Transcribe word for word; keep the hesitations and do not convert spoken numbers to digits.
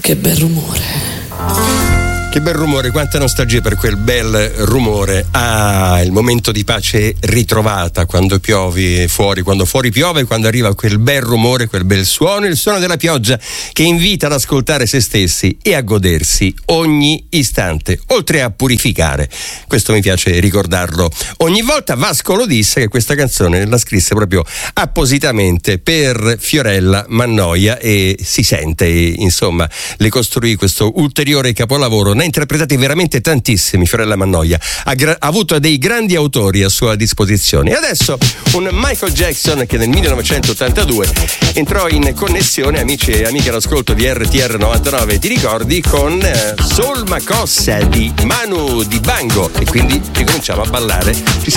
Che bel rumore. Che bel rumore, quanta nostalgia per quel bel rumore. Ah, il momento di pace ritrovata quando piove fuori, quando fuori piove, quando arriva quel bel rumore, quel bel suono, il suono della pioggia che invita ad ascoltare se stessi e a godersi ogni istante, oltre a purificare. Questo mi piace ricordarlo ogni volta. Vasco lo disse che questa canzone la scrisse proprio appositamente per Fiorella Mannoia e si sente, insomma, le costruì questo ulteriore capolavoro. Ne ha interpretati veramente tantissimi Fiorella Mannoia, ha, gra- ha avuto dei grandi autori a sua disposizione. E adesso un Michael Jackson che nel millenovecentottantadue entrò in connessione, amici e amiche all'ascolto di R T R novantanove, ti ricordi, con eh, Soul Macossa di Manu Dibango, e quindi ricominciamo a ballare. Ci